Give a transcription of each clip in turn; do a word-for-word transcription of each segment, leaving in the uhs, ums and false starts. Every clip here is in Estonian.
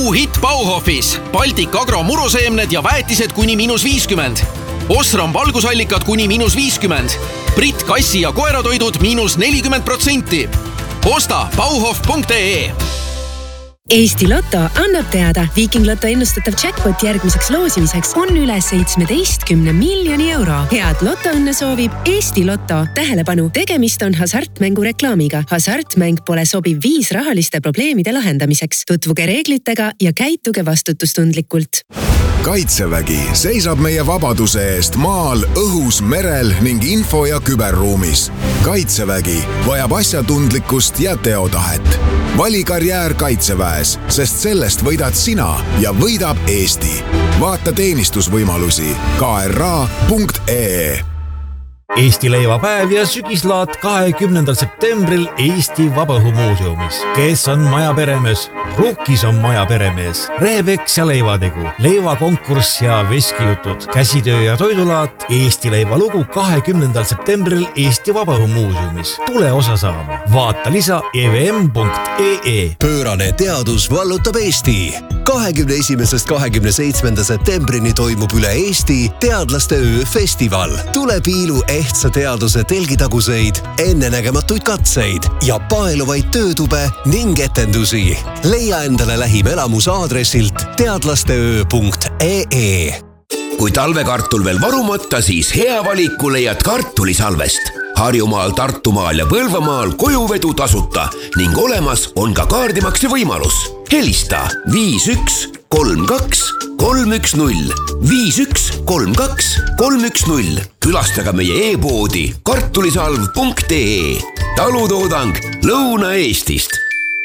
kuuhitt Bauhofis. Baltic Agro muruseemned ja väetised kuni miinus viiskümmend. Osram valgusallikad kuni miinus viiskümmend. Brit kassi- ja koeratoidud miinus nelikümmend protsenti. Osta bauhof punkt ee. Eesti Lotto annab teada, Viiking Lotto ennustatav jackpot järgmiseks loosimiseks on üle seitsmeteistkümne miljoni euro. Head lotoõnne soovib Eesti Lotto. Tähelepanu, tegemist on hasartmängu reklaamiga. Hasartmäng pole sobiv viis rahaliste probleemide lahendamiseks. Tutvuge reeglitega ja käituge vastutustundlikult. Kaitsevägi seisab meie vabaduse eest maal, õhus, merel ning info- ja küberruumis. Kaitsevägi vajab asjatundlikkust ja teotahet. Vali karjäär Kaitseväes, sest sellest võidad sina ja võidab Eesti. Vaata teenistusvõimalusi k r a punkt ee. Eesti leivapäev ja sügislaat kahekümnendal septembril Eesti Vabaõhumuuseumis. Kes on maja peremees? Ruukis on maja peremees. Reebeks ja leivategu, leivakonkurss ja veskijutud, käsitöö ja toidulaat, Eesti leivalugu kahekümnendal septembril Eesti Vabaõhumuuseumis. Tule osa saama. Vaata lisa e v m punkt ee. Pöörane teadus vallutab Eesti. kahekümne esimesest kahekümne seitsmenda septembrini toimub üle Eesti Teadlaste öö festival. Tule piilu ehtsa teaduse telgitaguseid, ennenägematuid katseid ja paeluvaid töötube ning etendusi. Leia endale lähim elamus aadressilt teadlasteöö punkt ee. Kui talvekartul veel varumata, siis hea valiku leiad kartulisalvest. Harjumaal, Tartumaal ja Põlvamaal kojuvedu tasuta ning olemas on ka kaardimakse võimalus. Helista viis üks kolm kaks kolm üks null, viis üks kolm kaks kolm üks null. Külastage meie e-poodi kartulisalv punkt ee. Talutoodang Lõuna-Eestist.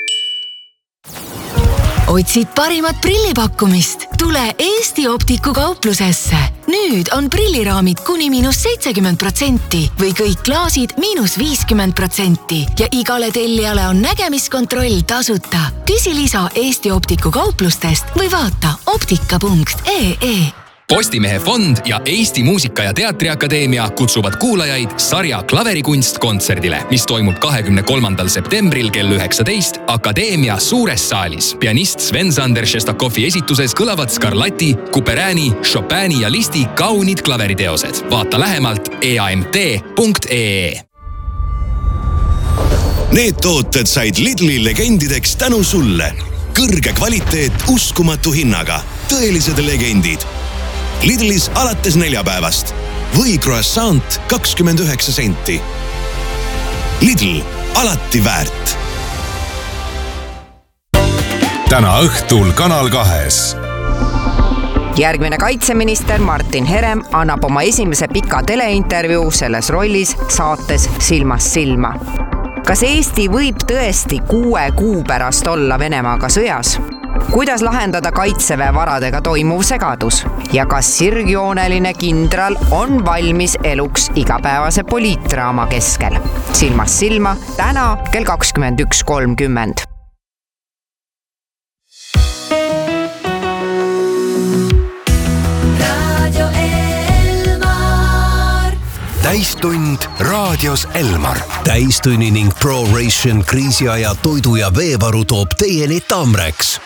Otsid parimat prillipakkumist? Tule Eesti Optiku kauplusesse. Nüüd on prilliraamid kuni miinus seitsekümmend protsenti või kõik klaasid miinus viiskümmend protsenti ja igale tellijale on nägemiskontroll tasuta. Küsi lisa Eesti Optiku kauplustest või vaata optika punkt ee. Postimehe fond ja Eesti Muusika- ja Teatriakadeemia kutsuvad kuulajaid sarja Klaverikunst kontserdile, mis toimub kahekümne kolmandal septembril kell üheksateist Akadeemia suures saalis. Pianist Sven-Sander Šestakovi esituses kõlavad Scarlatti, Couperini, Chopini ja Listi kaunid klaveriteosed. Vaata lähemalt e a m t punkt ee. Need tooted said Lidli legendideks tänu sulle. Kõrge kvaliteet uskumatu hinnaga. Tõelised legendid. Lidlis alates neljapäevast või croissant kakskümmend üheksa senti. Lidl, alati väärt. Täna õhtul Kanal kahes. Järgmine kaitseminister Martin Herem annab oma esimese pika teleintervjuu selles rollis saates Silmast silma. Kas Eesti võib tõesti kuue kuu pärast olla Venemaaga sõjas? Kuidas lahendada kaitseväe varadega toimuv segadus? Ja kas sirgjooneline kindral on valmis eluks igapäevase poliitdraama keskel? Silmast silma täna kell kakskümmend üks kolmkümmend. Täistund raadios Elmar. Täistunni ning ProRation kriisiaja toidu ja veevaru toob teieni Tamreks.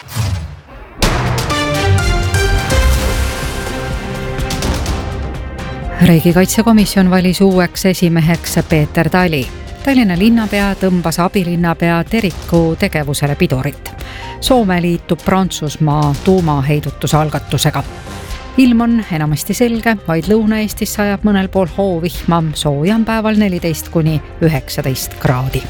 Riigikaitsekomisjon valis uueks esimeheks Peeter Tali. Tallinna linnapea tõmbas abilinnapea Teriku tegevusele pidurit. Soome liitub Prantsusmaa tuumaheidutuse algatusega. Ilm on enamasti selge, vaid Lõuna-Eestis sajab mõnel pool hoovihma, soojam päeval neliteist kuni üheksateist kraadi.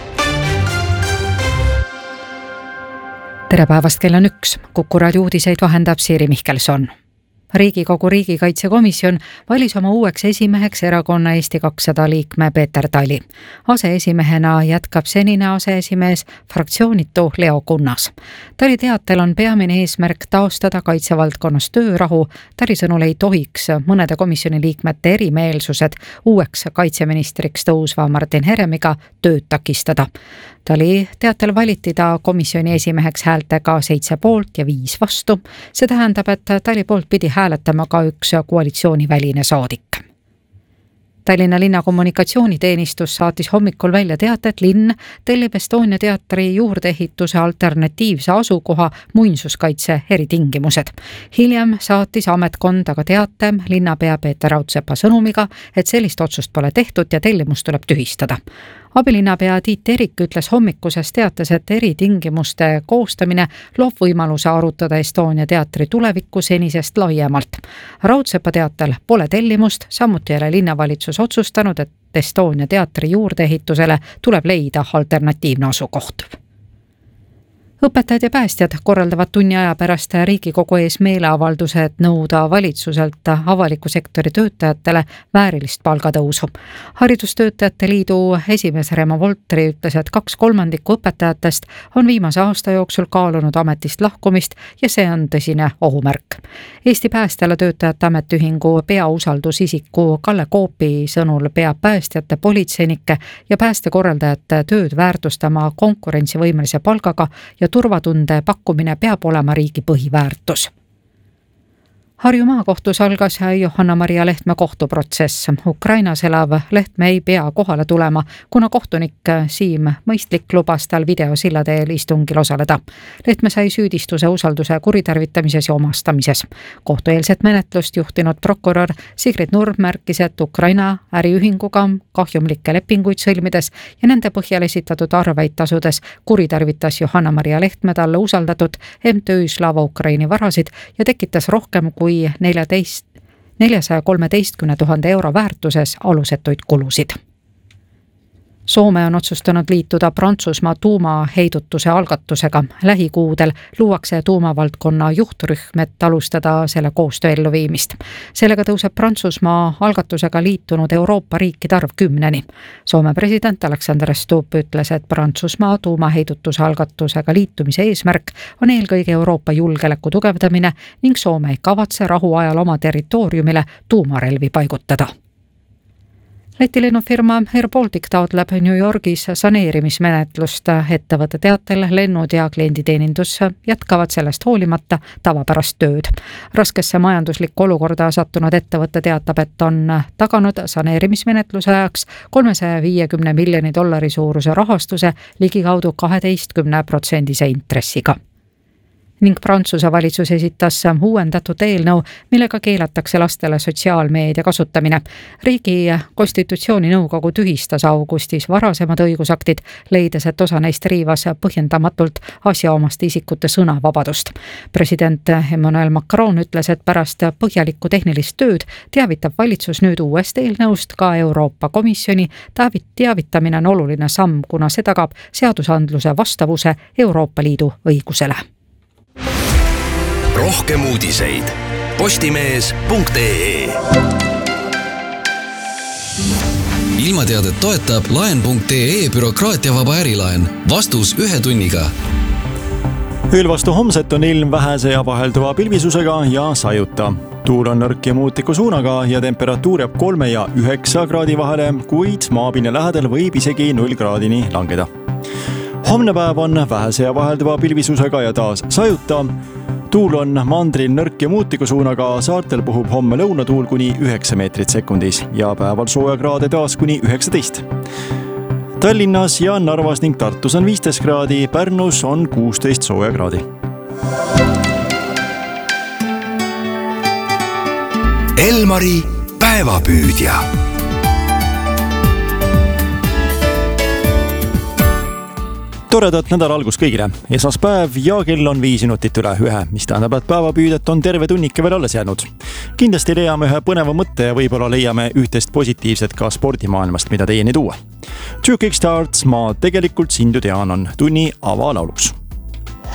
Tere päevast, kell on üks. Kuku raadio uudiseid vahendab Siiri Mihkelson. Riigikogu riigikaitsekomisjon valis oma uueks esimeheks erakonna Eesti kakssada liikme Peeter Tali. Aseesimehena jätkab senine aseesimees fraktsioonitu Leo Kunnas. Tali teatel on peamine eesmärk taastada kaitsevaldkonnas töörahu. Tali sõnul ei tohiks mõnede komisjoni liikmete erimeelsused uueks kaitseministriks tõusva Martin Heremiga tööd takistada. Tali teatel valiti ta komisjoni esimeheks häältega seitse poolt ja viis vastu. See tähendab, et Tali poolt pidi hääletama ka üks koalitsiooniväline saadik. Tallinna linna kommunikatsiooniteenistus saatis hommikul välja teate, et linn tellib Estonia teatri juurdeehituse alternatiivse asukoha muinsuskaitse eritingimused. Hiljem saatis ametkond aga teate linnapea Peeter Raudsepa sõnumiga, et sellist otsust pole tehtud ja tellimus tuleb tühistada. Abilinnapea Tiit Erik ütles hommikuses teates, et eritingimuste koostamine loob võimaluse arutada Estonia teatri tulevikku senisest laiemalt. Raudsepa teatel pole tellimust, samuti ei ole linnavalitsus otsustanud, et Estonia teatri juurdeehitusele tuleb leida alternatiivne asukoht. Õpetajad ja päästjad korraldavad tunni aja pärast Riigikogu ees meeleavalduse, et nõuda valitsuselt avaliku sektori töötajatele väärilist palgatõusu. Haridustöötajate liidu esimees Remo Voltri ütles, et kaks kolmandikku õpetajatest on viimase aasta jooksul kaalunud ametist lahkumist ja see on tõsine ohumärk. Eesti Päästjale töötajate ametiühingu peausaldusisiku Kalle Koopi sõnul peab päästjate, politseinike ja päästekorraldajate tööd väärtustama konkurentsivõimelise palgaga ja turvatunde pakkumine peab olema riigi põhiväärtus. Harju maakohtus algas Johanna-Maria Lehtme kohtuprotsess. Ukrainas elav Lehtme ei pea kohale tulema, kuna kohtunik Siim Mõistlik lubas tal videosilla teel istungil osaleda. Lehtme sai süüdistuse usalduse kuritarvitamises ja omastamises. Kohtueelset menetlust juhtinud prokurör Sigrid Nurm märkis, et Ukraina äriühinguga kahjumlikke lepinguid sõlmides ja nende põhjal esitatud arveid tasudes kuritarvitas Johanna-Maria Lehtme talle usaldatud M T Ü Slava Ukraini varasid ja tekitas rohkem kui neljasaja kolmeteistkümne tuhande euro väärtuses alusetuid kulusid. Soome on otsustanud liituda Prantsusmaa tuumaheidutuse algatusega. Lähikuudel luuakse tuumavaldkonna juhtrühm, et alustada selle koostöö elluviimist. Sellega tõuseb Prantsusmaa algatusega liitunud Euroopa riikide arv kümneni. Soome president Alexander Stubb ütles, et Prantsusmaa tuumaheidutuse algatusega liitumise eesmärk on eelkõige Euroopa julgeoleku tugevdamine ning Soome ei kavatse rahuajal oma territooriumile tuumarelvi paigutada. Läti lennufirma Air Baltic taotleb New Yorgis saneerimismenetlust. Ettevõtte teatel lennud ja klienditeenindus jätkavad sellest hoolimata tavapärast tööd. Raskesse majanduslikku olukorda sattunud ettevõtte teatab, et on taganud saneerimismenetluse ajaks kolmesaja viiekümne miljoni dollari suuruse rahastuse ligikaudu kaheteistkümne protsendise intressiga. Ning Prantsuse valitsus esitas uuendatud eelnõu, millega keelatakse lastele sotsiaalmeedia kasutamine. Riigi konstitutsiooninõukogu tühistas augustis varasemad õigusaktid, leides, et osa neist riivas põhjendamatult asjaomaste isikute sõnavabadust. President Emmanuel Macron ütles, et pärast põhjalikku tehnilist tööd teavitab valitsus nüüd uuest eelnõust ka Euroopa Komisjoni. Teavitamine on oluline samm, kuna see tagab seadusandluse vastavuse Euroopa Liidu õigusele. Rohkem uudiseid postimees punkt ee. Ilmateadet toetab laen punkt ee bürokraatiavaba ärilaen. Vastus ühe tunniga. Ööl vastu homset on ilm vähese ja vahelduva pilvisusega ja sajuta. Tuul on nõrk ja muutiku suunaga ja temperatuur jääb kolme ja üheksa kraadi vahele, kuid maapinna lähedal võib isegi null kraadini langeda. Homne päev on vähese ja vahelduva pilvisusega ja taas sajuta. Tuul on mandril nõrk ja muutiku suunaga, saartel puhub homme lõunatuul kuni üheksa meetrit sekundis ja päeval soojakraade taas kuni üheksateist. Tallinnas ja Narvas ning Tartus on viisteist kraadi, Pärnus on kuusteist soojakraadi. Elmari päevapüüdja. Toredat nädala algus kõigile. Esmaspäev ja kell on viis minutit üle ühe, mis tähendab, et päevapüüdet on terve tunnike veel alles jäänud. Kindlasti leiame ühe põneva mõtte ja võib-olla leiame ühtest positiivset ka spordimaailmast, mida teieni tuua. Two Kickstarts, ma tegelikult sind ju tean, on tunni avalauluks.